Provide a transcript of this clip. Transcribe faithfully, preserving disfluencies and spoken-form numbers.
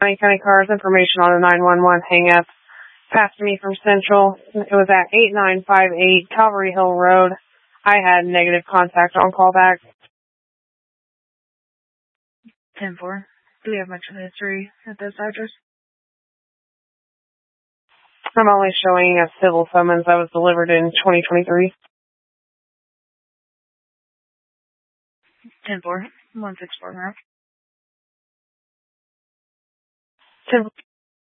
County County Cars information on a nine one one hang-up passed to me from Central. It was at eight nine five eight Calvary Hill Road. I had negative contact on callback. ten four. Do we have much of a history at this address? I'm only showing a civil summons that was delivered in twenty twenty-three. ten four. one six four. ten